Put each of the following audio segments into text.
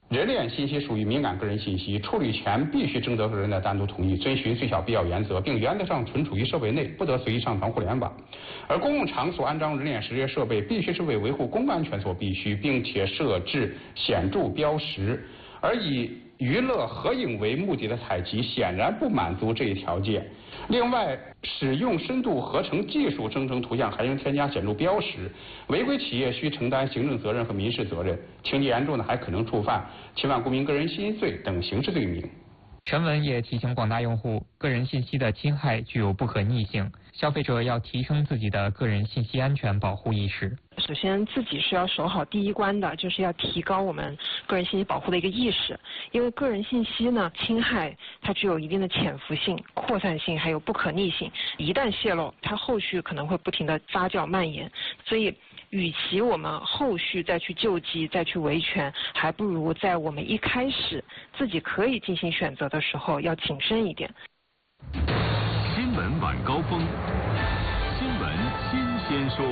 热链信息属于敏感个人信息，处理权必须征得个人的单独同意，遵循最小必要原则，并原则上存储于设备内，不得随意上传互联网。而公共场所安装人脸识别设备，必须是为维护公共安全所必须，并且设置显著标识。而以娱乐合影为目的的采集显然不满足这一条件。另外，使用深度合成技术生成图像还应添加显著标识。违规企业需承担行政责任和民事责任，情节严重的还可能触犯侵犯公民个人信息罪等刑事罪名。 全文也提醒广大用户，个人信息的侵害具有不可逆性，消费者要提升自己的个人信息安全保护意识。 首先，自己是要守好第一关的，就是要提高我们个人信息保护的一个意识。因为个人信息呢，侵害它具有一定的潜伏性、扩散性，还有不可逆性。一旦泄露，它后续可能会不停地发酵蔓延。所以，与其我们后续再去救济、再去维权，还不如在我们一开始自己可以进行选择的时候，要谨慎一点。 新闻晚高峰，新闻新鲜说。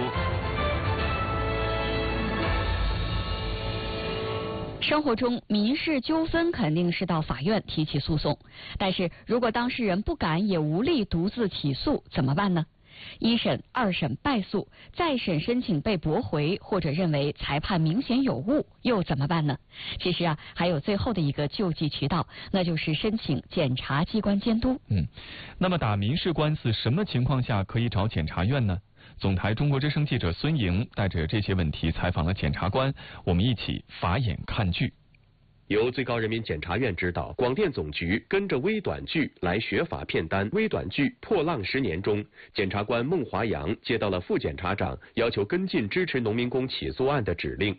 生活中民事纠纷肯定是到法院提起诉讼，但是如果当事人不敢也无力独自起诉怎么办呢？一审、二审败诉，再审申请被驳回，或者认为裁判明显有误，又怎么办呢？其实还有最后的一个救济渠道，那就是申请检察机关监督。 那么打民事官司什么情况下可以找检察院呢？总台中国之声记者孙莹带着这些问题采访了检察官，我们一起法眼看剧。 由最高人民检察院指导，广电总局跟着微短剧来学法片单微短剧《破浪10年》中，检察官孟华阳接到了副检察长要求跟进支持农民工起诉案的指令。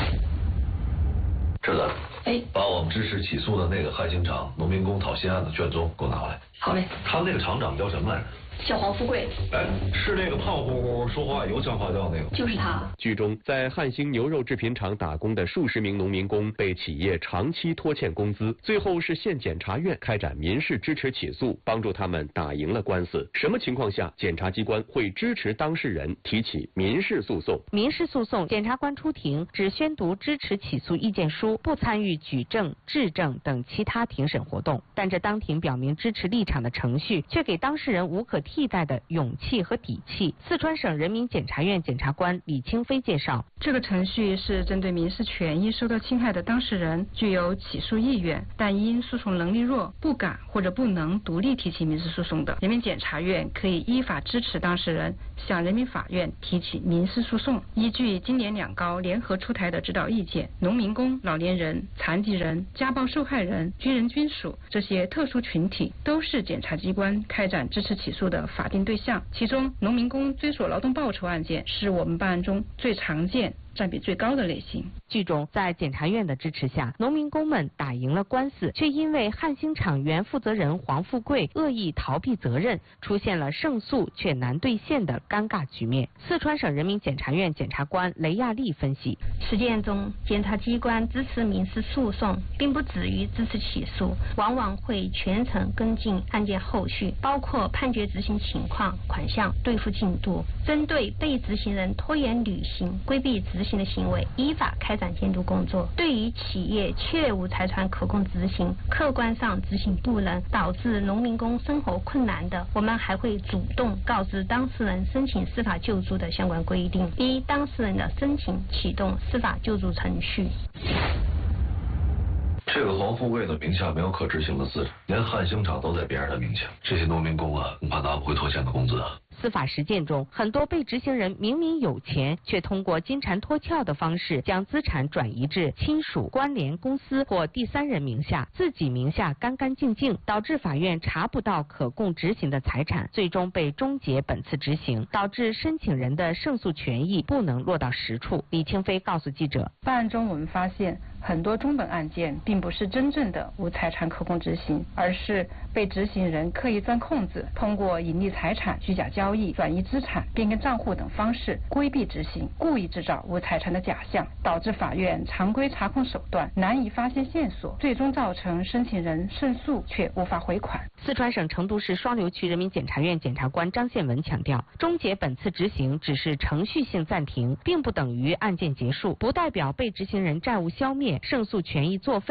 侄子，把我们支持起诉的那个汉兴厂农民工讨薪案的卷宗给我拿过来。 好嘞。 他们那个厂长叫什么来着？ 叫黄富贵。 是那个胖乎乎、说话油腔滑调那个？ 就是他。 剧中，在汉兴牛肉制品厂打工的数十名农民工被企业长期拖欠工资，最后是县检察院开展民事支持起诉，帮助他们打赢了官司。什么情况下检察机关会支持当事人提起民事诉讼？ 民事诉讼，检察官出庭只宣读支持起诉意见书，不参与举证、质证等其他庭审活动。但这当庭表明支持立场的程序，却给当事人无可替代的勇气和底气。四川省人民检察院检察官李清飞介绍， 这个程序是针对民事权益受到侵害的当事人具有起诉意愿，但因诉讼能力弱，不敢或者不能独立提起民事诉讼的，人民检察院可以依法支持当事人向人民法院提起民事诉讼。依据今年两高联合出台的指导意见，农民工、老年人、残疾人、家暴受害人、军人军属这些特殊群体都是检察机关开展支持起诉的法定对象。其中，农民工追索劳动报酬案件是我们办案中最常见、占比最高的类型。 剧中，在检察院的支持下，农民工们打赢了官司，却因为汉兴厂原负责人黄富贵恶意逃避责任，出现了胜诉却难兑现的尴尬局面。四川省人民检察院检察官雷亚丽分析， 实践中，检察机关支持民事诉讼，并不止于支持起诉，往往会全程跟进案件后续，包括判决执行情况、款项、兑付进度，针对被执行人拖延履行、规避执行的行为，依法开展监督工作。对于企业确无财产可供执行，客观上执行不能，导致农民工生活困难的，我们还会主动告知当事人申请司法救助的相关规定，依当事人的申请启动司法救助程序。 这个黄富贵的名下没有可执行的资产，连汉兴厂都在别人的名下，这些农民工恐怕拿不回拖欠的工资啊。 司法实践中，很多被执行人明明有钱，却通过金蝉脱壳的方式将资产转移至亲属、关联公司或第三人名下，自己名下干干净净，导致法院查不到可供执行的财产，最终被终结本次执行，导致申请人的胜诉权益不能落到实处。李清飞告诉记者， 办案中我们发现，很多中本案件并不是真正的无财产可供执行，而是被执行人刻意钻空子，通过隐匿财产、虚假交易、转移资产、变更账户等方式规避执行，故意制造无财产的假象，导致法院常规查控手段难以发现线索，最终造成申请人胜诉却无法回款。 四川省成都市双流区人民检察院检察官张宪文强调，终结本次执行只是程序性暂停，并不等于案件结束，不代表被执行人债务消灭、胜诉权益作废。